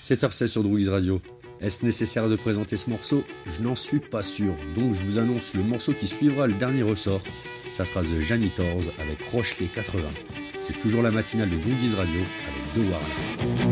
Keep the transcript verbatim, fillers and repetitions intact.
sept heures seize sur Droogies Radio. Est-ce nécessaire de présenter ce morceau? Je n'en suis pas sûr, donc je vous annonce le morceau qui suivra le dernier ressort. Ça sera The Janitors avec Rochelet quatre-vingts. C'est toujours la matinale de Droogies Radio avec deux Warren.